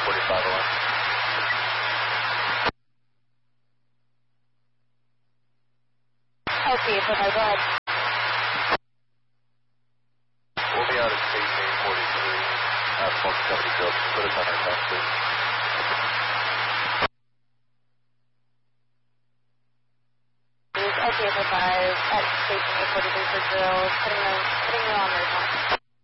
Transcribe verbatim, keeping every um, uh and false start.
forty-five alarm. Okay, so go ahead. We'll be out at station eight forty-three. Uh, smoke seventy field. Put us on our time, please. Okay, so five at station eight forty-three for drills, putting you, putting you on their time.